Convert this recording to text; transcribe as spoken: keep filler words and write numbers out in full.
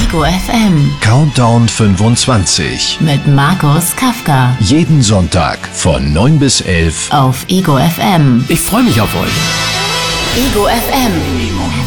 Ego F M. Countdown fünfundzwanzig. Mit Markus Kafka. Jeden Sonntag von neun bis elf auf Ego F M. Ich freue mich auf euch. Ego F M.